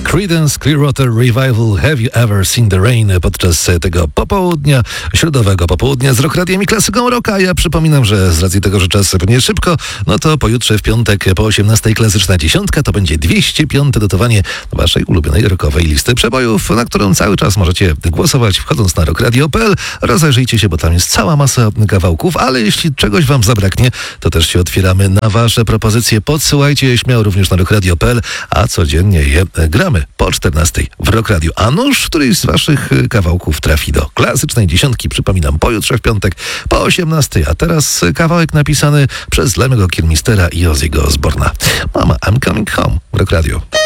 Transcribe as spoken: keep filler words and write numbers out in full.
Creedence Clearwater Revival Have You Ever Seen the Rain podczas tego popołudnia, środowego popołudnia z Rock Radiem i klasyką rocka. Ja przypominam, że z racji tego, że czas płynie szybko, no to pojutrze w piątek po osiemnastej klasyczna dziesiątka to będzie dwieście piąte dotowanie waszej ulubionej rockowej listy przebojów, na którą cały czas możecie głosować wchodząc na rock radio kropka p l. Rozejrzyjcie się, bo tam jest cała masa kawałków, ale jeśli czegoś wam zabraknie, to też się otwieramy na wasze propozycje. Podsyłajcie je śmiało również na rock radio kropka p l, a codziennie je gramy po czternastej w Rock Radio. A nuż któryś z waszych kawałków trafi do klasycznej dziesiątki. Przypominam, pojutrze w piątek po osiemnastej, a teraz kawałek napisany przez Lemmy'ego Kilmistera i Ozzy'ego Osbourne'a. Mama, I'm Coming Home w Rock Radio.